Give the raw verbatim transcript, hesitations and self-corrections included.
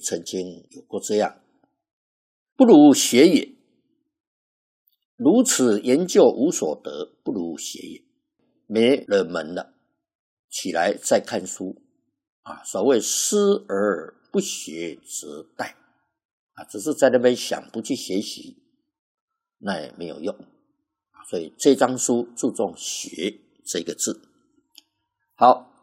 曾经有过这样，不如学也。如此研究无所得，不如学也。没了门了，起来再看书啊！所谓思而不学则殆啊，只是在那边想，不去学习，那也没有用。所以这张书注重学这个字。好，